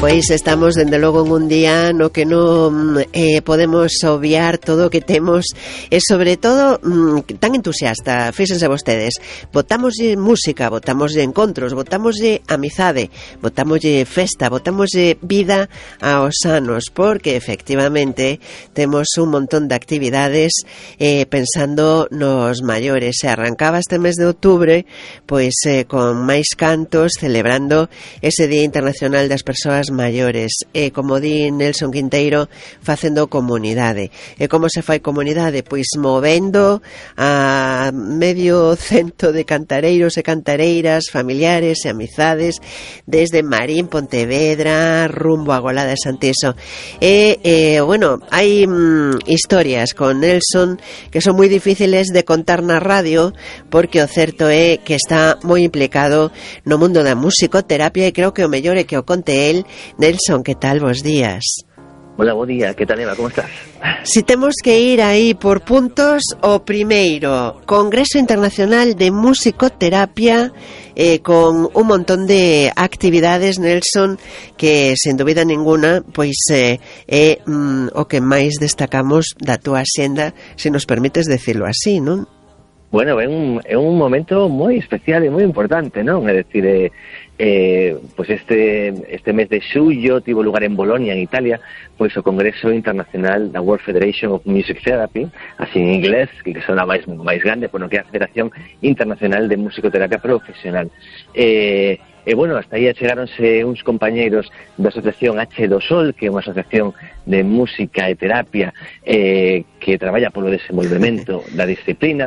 Pois estamos, dende logo, en un día no que non podemos obviar todo o que temos e, sobre todo, tan entusiasta. Fíxense vostedes, botámoslle música, botámoslle encontros, botámoslle amizade, botámoslle festa, botámoslle vida aos anos, porque, efectivamente, temos un montón de actividades pensando nos maiores. Se arrancaba este mes de outubro, pois con máis cantos, celebrando ese Día Internacional das Persoas maiores, e como di Nelson Quinteiro, facendo comunidade. E como se fai comunidade? Pois movendo a medio cento de cantareiros e cantareiras, familiares e amizades, desde Marín, Pontevedra, rumbo a Golada de Santiso. E, bueno, hai historias con Nelson que son moi difíciles de contar na radio, porque o certo é que está moi implicado no mundo da musicoterapia, e creo que o mellor é que o conte el. Nelson, que tal? Bos días. Hola, bo día, que tal, Eva? Como estás? Si temos que ir aí por puntos, o primeiro, Congreso Internacional de Musicoterapia, con un montón de actividades, Nelson, que, sen dúbida ninguna, pois é o que máis destacamos da túa axenda, se nos permites decirlo así, non? Bueno, é un momento moi especial e moi importante, non? É dicir, pois este mes de xullo tivo lugar en Bolonia, en Italia, pois o Congreso Internacional da World Federation of Music Therapy, así en inglés, que son a máis grande, bueno, que é a Federación Internacional de Musicoterapia Profesional. E bueno, hasta aí chegáronse uns compañeiros da asociación H do Sol, que é unha asociación de música e terapia que traballa polo desenvolvemento da disciplina,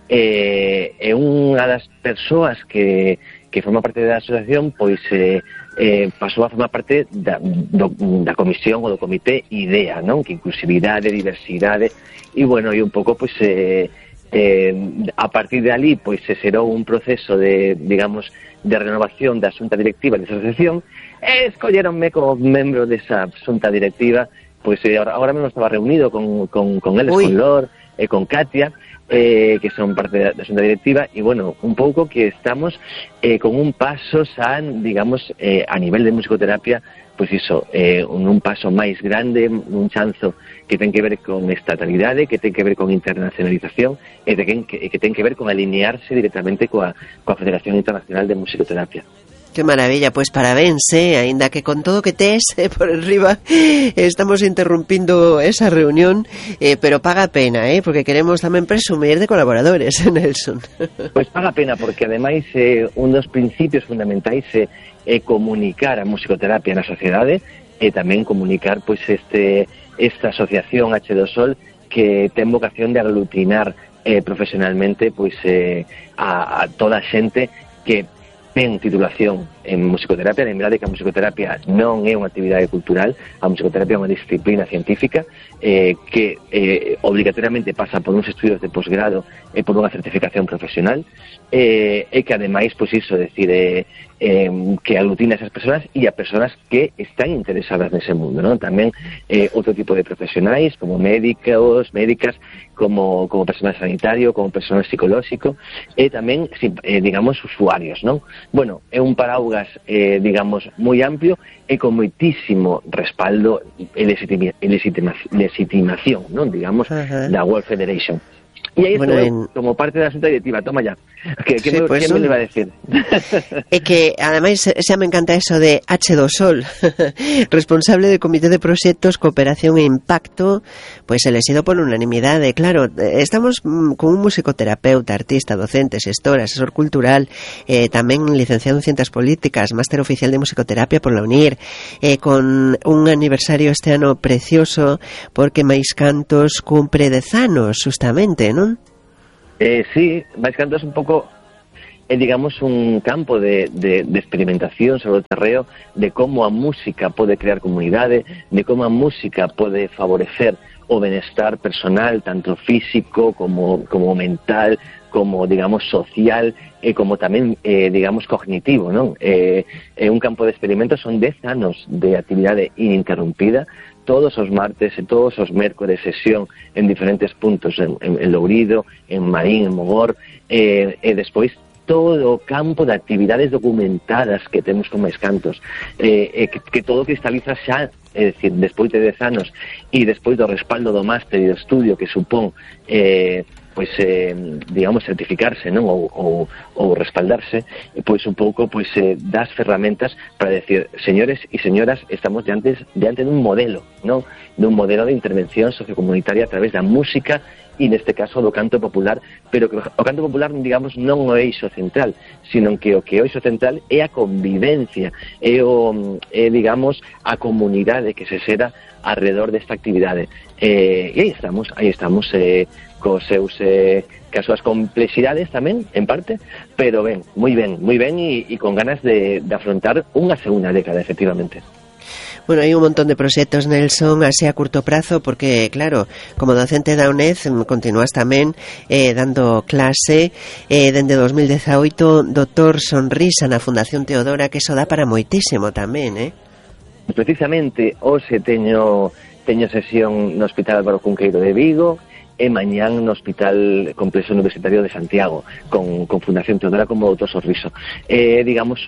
e unha das persoas que forma parte da asociación, pois pasou a formar parte da comisión ou do comité IDEA, non? Que inclusividade, diversidade, e bueno, e un pouco, pois a partir de ali, pois se xerou un proceso de, digamos, de renovación da xunta directiva desa asociación, e escolleronme como membro desa xunta directiva. Pois agora mesmo estaba reunido con eles, con Lor e con Katia, que son parte da xunta directiva, e bueno, un pouco que estamos con un paso digamos, a nivel de musicoterapia, pois iso, un paso máis grande, un chanzo que ten que ver con estatalidade, que ten que ver con internacionalización, e que ten que ver con alinearse directamente coa Federación Internacional de Musicoterapia. Que maravilla, pois parabéns, aínda que con todo que tes por enriba estamos interrumpindo esa reunión, pero paga pena, porque queremos tamén presumir de colaboradores, Nelson. Pois paga pena, porque ademais un dos principios fundamentais é comunicar a musicoterapia na sociedade, e tamén comunicar pois esta asociación H do Sol, que ten vocación de aglutinar profesionalmente pois a toda a xente que ten titulación en musicoterapia. Lembrade que a musicoterapia non é unha actividade cultural, a musicoterapia é unha disciplina científica que obligatoriamente pasa por uns estudios de posgrado e por unha certificación profesional, e que ademais, pois iso, decide que aglutina esas persoas e a persoas que están interesadas nese mundo, non? Tamén outro tipo de profesionais, como médicos, médicas, como personal sanitario, como personal psicolóxico, e tamén, digamos, usuarios, non? Bueno, é un paraugas, digamos, moi amplio e con moitísimo respaldo e legitimación, non? Digamos, da World Federation. E aí estou como parte da xunta directiva, toma ya. Que me le va a decir? É que, ademais, xa me encanta eso de H do Sol, responsable do Comité de Proxectos, Cooperación e Impacto, pois elexido por unanimidade. Claro, estamos con un musicoterapeuta, artista, docente, xestor, asesor cultural, tamén licenciado en Ciencias Políticas, máster oficial de musicoterapia por la UNIR, con un aniversario este ano precioso, porque máis cantos cumpre 10 anos, justamente, non? Sí, máis cantos un pouco, digamos, un campo de experimentación sobre o terreo de como a música pode crear comunidade, de como a música pode favorecer o benestar personal, tanto físico como mental, como, digamos, social, e como tamén, digamos, cognitivo, non? É un campo de experimentos, son 10 anos de actividade ininterrumpida, todos os martes e todos os mércores sesión en diferentes puntos, en Lourido, en Marín, en Mogor, e despois todo o campo de actividades documentadas que temos con Máis Cantos, que todo cristaliza xa, é dicir, despois de 10 anos e despois do respaldo do máster e do estudio que supón digamos, certificarse, non, ou respaldarse, pois un pouco das ferramentas para decir, señores e señoras, estamos diante dun modelo, non, dun modelo de intervención sociocomunitaria a través da música e neste caso do canto popular, pero que o canto popular, digamos, non o eixo central, sino que o eixo central é a convivencia, digamos, a comunidade que se xera alrededor desta actividade. E aí estamos cas súas complexidades tamén, en parte, pero moi ben, e con ganas de afrontar unha segunda década, efectivamente. Bueno, hai un montón de proxectos, Nelson, así a curto prazo, porque, claro, como docente da UNED, continúas tamén dando clase dende 2018, Doutor Sonrisa na Fundación Teodora, que eso dá para moitísimo tamén, Precisamente, hoxe teño sesión no Hospital Álvaro Cunqueiro de Vigo, e mañán no Hospital Complexo Universitario de Santiago, con Fundación Teodora como Doutor Sorriso. Digamos,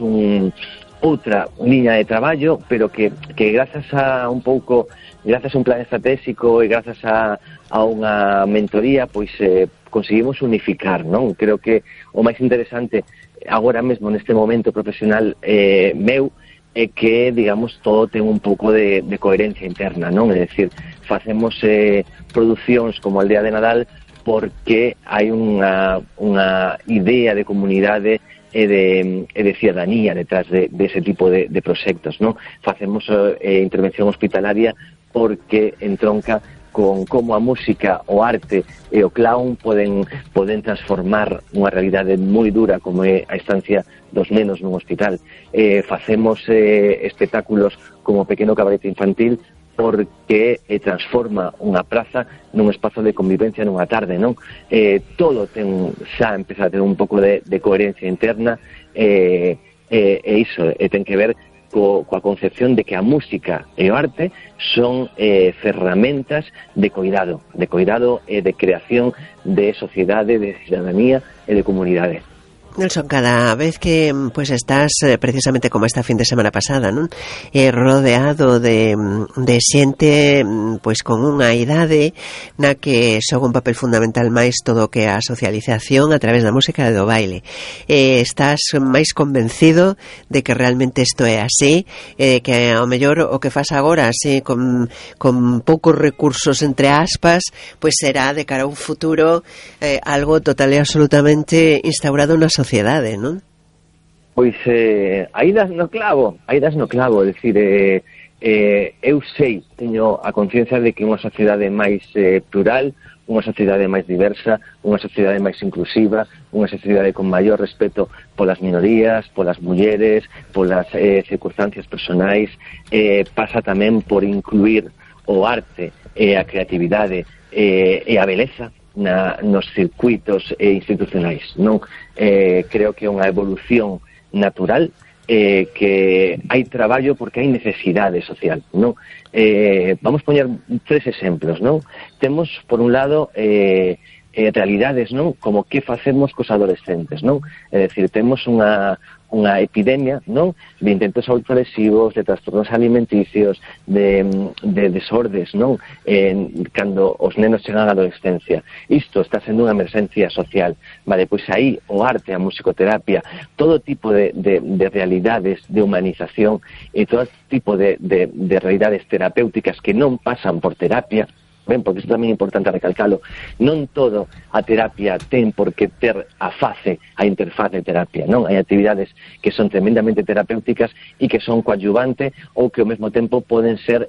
outra liña de traballo, pero que grazas a un plan estratégico e grazas a unha mentoría, pois conseguimos unificar, non? Creo que o máis interesante agora mesmo neste momento profesional meu é que, digamos, todo ten un pouco de coherencia interna, non? É dicir, facemos producións como Aldea de Nadal porque hai unha idea de comunidade e de ciudadanía detrás de ese tipo de proxectos, non? Facemos intervención hospitalaria porque entronca con como a música, o arte e o clown poden transformar unha realidade moi dura como é a estancia dos nenos nun hospital. Facemos espectáculos como Pequeno Cabarete Infantil porque transforma unha praza nun espazo de convivencia nunha tarde, non? Todo xa empeza a ter un pouco de coherencia interna e iso ten que ver coa concepción de que a música e o arte son ferramentas de cuidado e de creación de sociedade, de ciudadanía e de comunidade. Nelson, cada vez que estás precisamente como esta fin de semana pasada, non? Rodeado de xente con unha idade na que xoga un papel fundamental máis todo o que a socialización a través da música e do baile. Estás máis convencido de que realmente isto é así, que ao mellor o que faz agora así con poucos recursos entre aspas, será de cara a un futuro algo total e absolutamente instaurado na sociedade, non? Pois aí das no clavo, é dicir, eu sei, teño a conciencia de que unha sociedade máis plural, unha sociedade máis diversa, unha sociedade máis inclusiva, unha sociedade con maior respeto polas minorías, polas mulleres, polas circunstancias personais, pasa tamén por incluir o arte e a creatividade e a beleza nos circuitos institucionais, non? Creo que é unha evolución natural, que hai traballo porque hai necesidade social, non? Vamos poñer 3 exemplos, non? Temos, por un lado, realidades, non? Como que facemos cos adolescentes, non? É dicir, temos unha epidemia, non? De intentos autolesivos, de trastornos alimenticios, de desordes, non? Cando os nenos chegan á adolescencia. Isto está sendo unha emerxencia social. Vale, pois aí o arte, a musicoterapia, todo tipo de realidades de humanización e todo tipo de realidades terapéuticas que non pasan por terapia, porque isto tamén é importante recalcalo, non todo a terapia ten por que ter a interfaz de terapia, non? Hai actividades que son tremendamente terapéuticas e que son coadyuvante ou que ao mesmo tempo poden ser,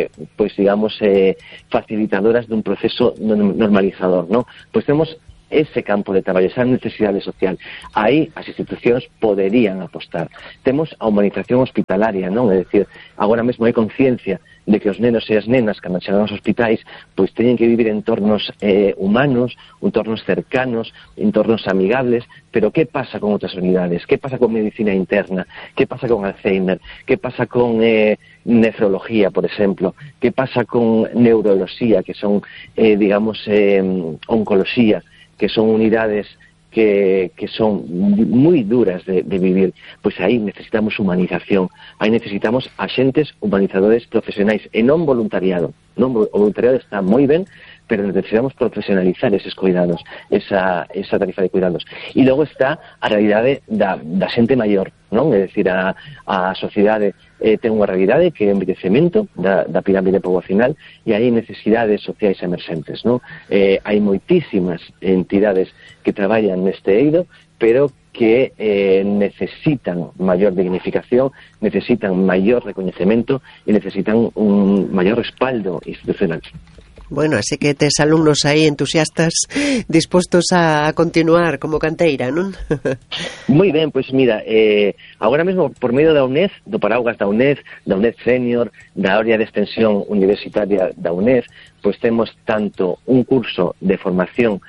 facilitadoras dun proceso normalizador, non? Pois temos ese campo de traballo, esa necesidade social. Aí as institucións poderían apostar. Temos a humanización hospitalaria, non? É dicir, agora mesmo hai conciencia de que os nenos e as nenas cando chegan aos hospitais pois teñen que vivir entornos humanos, entornos cercanos, entornos amigables, pero que pasa con outras unidades? Que pasa con medicina interna? Que pasa con Alzheimer? Que pasa con nefrología, por exemplo? Que pasa con neuroloxía, que son, oncología, que son unidades que son moi duras de vivir, pois aí necesitamos humanización, aí necesitamos axentes humanizadores profesionais e non voluntariado. Non, o voluntariado está moi ben, pero necesitamos profesionalizar eses cuidados, esa tarifa de cuidados. E logo está a realidade da xente maior, non? É dicir, a sociedade ten unha realidade que é o envellecemento da pirámide poboacional e hai necesidades sociais emerxentes, non? Hai moitísimas entidades que traballan neste eido, pero que necesitan maior dignificación, necesitan maior recoñecemento e necesitan un maior respaldo institucional. Bueno, así que tes alumnos aí entusiastas dispostos a continuar como canteira, non? Moi ben, pois mira, agora mesmo por medio da UNED, do paraugas da UNED Senior, da área de extensión universitaria da UNED, pois temos tanto un curso de formación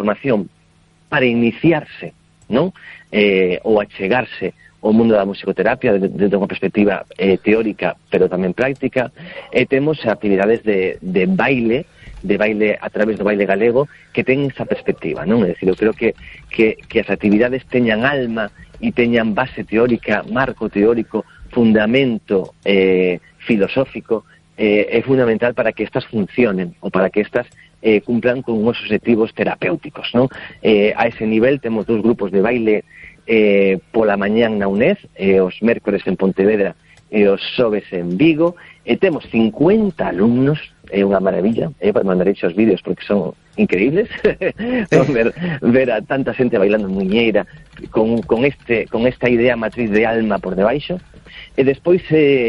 para iniciarse, non? Ou achegarse ao mundo da musicoterapia desde unha perspectiva teórica, pero tamén práctica, e temos actividades de baile a través do baile galego que ten esa perspectiva, non? É dicir, eu creo que as actividades teñan alma e teñan base teórica, marco teórico, fundamento filosófico, é fundamental para que estas funcionen ou para que estas cumplan con uns objetivos terapéuticos, non? A ese nivel temos 2 grupos de baile pola mañán na UNED, os mércores en Pontevedra e os xoves en Vigo, e temos 50 alumnos, é unha maravilla, para mandar os vídeos porque son increíbles, ver a tanta xente bailando muñeira con esta idea matriz de alma por debaixo, e despois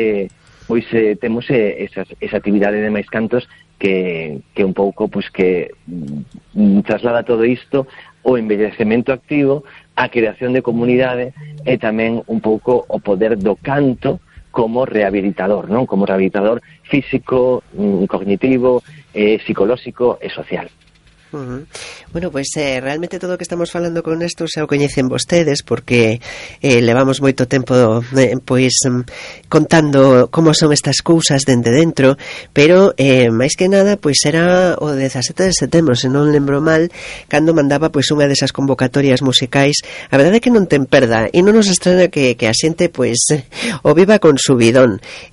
temos esa actividade de máis cantos que un pouco que traslada todo isto o envellecemento activo, a creación de comunidade e tamén un pouco o poder do canto como rehabilitador, non? Como rehabilitador físico, cognitivo, psicolóxico e social. Bueno, pues realmente todo o que estamos falando con isto xa o coñecen vostedes porque levamos moito tempo contando como son estas cousas dende dentro, pero máis que nada pois era o 17 de setembro, se non lembro mal, cando mandaba pois unha desas convocatorias musicais. A verdade é que non ten perda e non nos extraña que a xente pois o viva con subidón.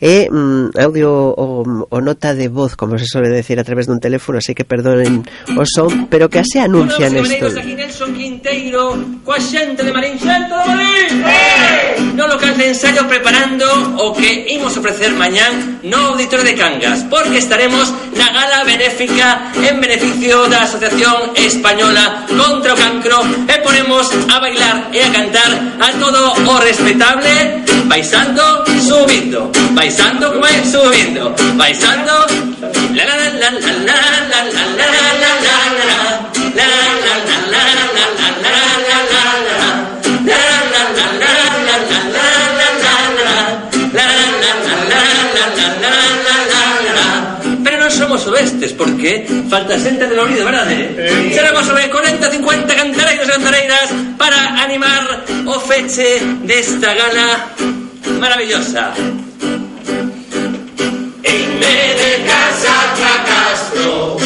Audio o nota de voz, como se suele decir, a través dun teléfono, así que perdonen o son, pero que así anuncian isto. Aquí Nelson Quinteiro, coa xente de Marín, xente de Marín! No local de ensayo preparando o que imos ofrecer mañán no Auditorio de Cangas, porque estaremos na gala benéfica en beneficio da Asociación Española contra o Cancro e ponemos a bailar e a cantar a todo o respetable, baixando, subindo, baixando, como é, subindo, baixando, la la la la la la la la la la. Pero non somos oestes porque falta xente del oído, verdade? Seremos sobre 40, 50 cantareiros e cantareiras para animar o feche desta gala maravillosa. En vez de casa Castro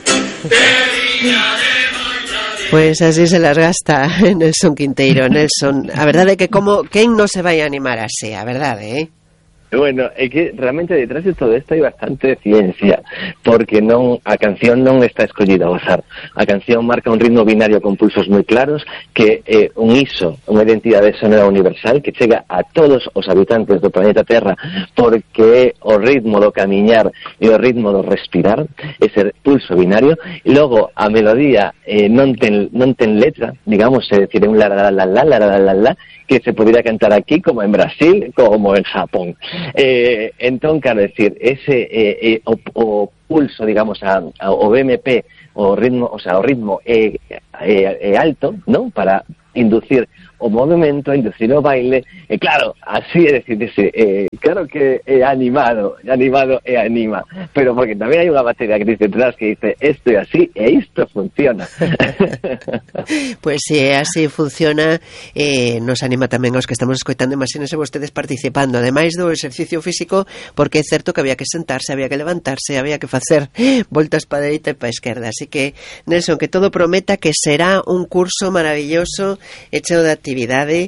Pues así se las gasta Nelson Quinteiro. Nelson, a verdade é que como quen non se vai animar así, a verdade, Bueno, é que realmente detrás de todo isto hai bastante ciencia, porque a canción non está escollida ao azar. A canción marca un ritmo binario con pulsos moi claros, que é un iso, unha identidade sonora universal que chega a todos os habitantes do planeta Terra, porque é o ritmo do camiñar e o ritmo do respirar, ese pulso binario. E logo a melodía non ten letra, digamos, é dicir, é un la la la la la la la la, que se podría cantar aquí como en Brasil, como en Japón. Entón, quero decir, ese o pulso, digamos, o BMP, o ritmo é alto, non? Para inducir o movimento, inducir o baile, e claro, así é decidirse, claro que é animado e anima, pero porque tamén hai unha batería que dice detrás que dice isto é así e isto funciona. Pois se é así funciona, nos anima tamén aos que estamos escoitando, imagínense vostedes participando, ademais do exercicio físico, porque é certo que había que sentarse, había que levantarse, había que facer voltas para a dereita e para a esquerda, así que Nelson, que todo prometa que será un curso maravilloso e cheo de actividade,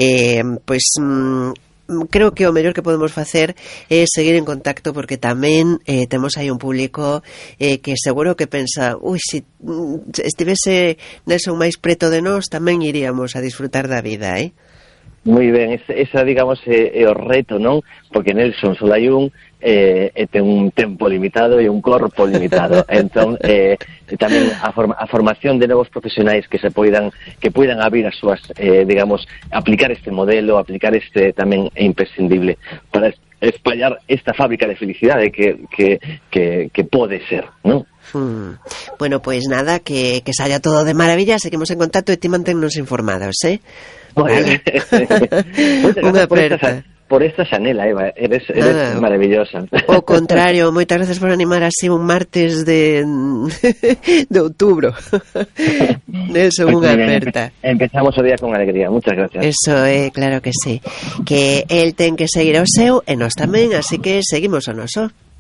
creo que o mellor que podemos facer é seguir en contacto, porque tamén temos aí un público que seguro que pensa, se estivese Nelson máis preto de nós tamén iríamos a disfrutar da vida, Moi ben, esa digamos é o reto, non? Porque Nelson só hai un, ten un tempo limitado e un corpo limitado. Entón, tamén a formación de novos profesionais que poidan abrir as súas, digamos, aplicar este modelo, aplicar este tamén é imprescindible para espallar esta fábrica de felicidade que pode ser, non? Bueno, pois nada, que saia todo de maravilla, seguimos en contacto e ti manténnos informados, Vale. Unha aperta por esta xanela, Eva, eres maravillosa. O contrario, moitas gracias por animar así un martes de outubro. Nelson, unha aperta. Empezamos o día con alegría, muchas gracias. Eso é, claro que sí. Que el ten que seguir o seu e nós tamén, así que seguimos o noso.